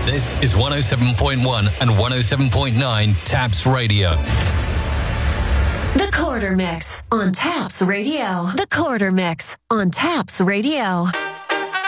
This is 107.1 and 107.9 Taps Radio. The Quarter Mix on Taps Radio. The Quarter Mix on Taps Radio.